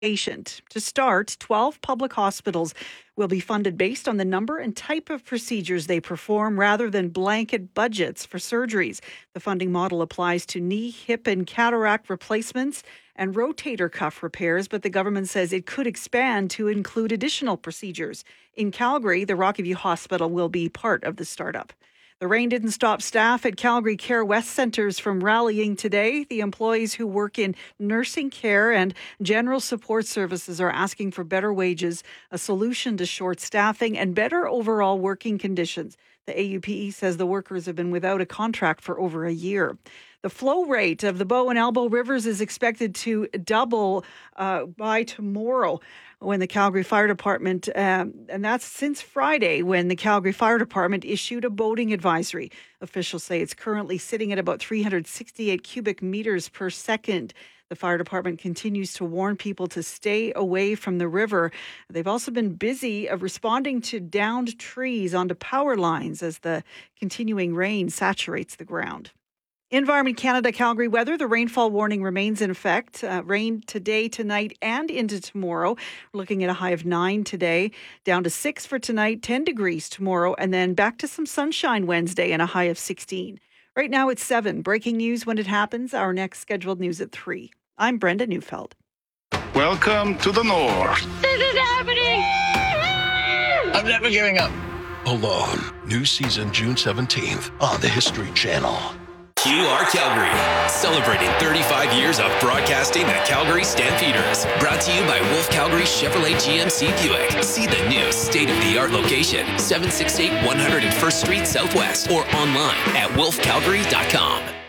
patient. To start, 12 public hospitals will be funded based on the number and type of procedures they perform rather than blanket budgets for surgeries. The funding model applies to knee, hip, and cataract replacements and rotator cuff repairs, but the government says it could expand to include additional procedures. In Calgary, the Rocky Hospital will be part of the startup. The rain didn't stop staff at Calgary Care West centres from rallying today. The employees who work in nursing care and general support services are asking for better wages, a solution to short staffing, and better overall working conditions. The AUPE says the workers have been without a contract for over a year. The flow rate of the Bow and Elbow rivers is expected to double by tomorrow when the Calgary Fire Department, and that's since Friday when the Calgary Fire Department issued a boating advisory. Officials say it's currently sitting at about 368 cubic meters per second. The fire department continues to warn people to stay away from the river. They've also been busy responding to downed trees onto power lines as the continuing rain saturates the ground. Environment Canada Calgary weather. The rainfall warning remains in effect. Rain today, tonight, and into tomorrow. We're looking at a high of 9 today, down to 6 for tonight, 10 degrees tomorrow, and then back to some sunshine Wednesday and a high of 16. Right now it's 7. Breaking news when it happens. Our next scheduled news at 3. I'm Brenda Neufeld. Welcome to the North. This is happening! I'm never giving up. Alone. New season June 17th on the History Channel. QR Calgary, celebrating 35 years of broadcasting the Calgary Stampeders. Brought to you by Wolf Calgary Chevrolet GMC Buick. See the new state-of-the-art location, 768 101st Street Southwest, or online at wolfcalgary.com.